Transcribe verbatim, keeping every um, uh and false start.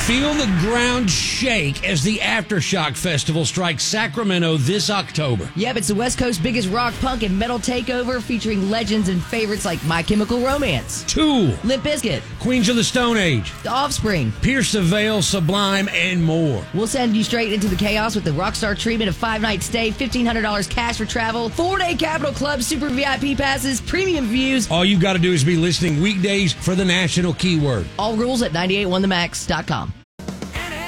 Feel the ground shake as the Aftershock Festival strikes Sacramento this October. Yep, it's the West Coast's biggest rock, punk, and metal takeover featuring legends and favorites like My Chemical Romance, Tool, Limp Bizkit, Queens of the Stone Age, The Offspring, Pierce the Veil, Sublime, and more. We'll send you straight into the chaos with the Rockstar treatment of five-night stay, fifteen hundred dollars cash for travel, four-day Capitol Club, super V I P passes, premium views. All you've got to do is be listening weekdays for the national keyword. All rules at nine eight one the max dot com.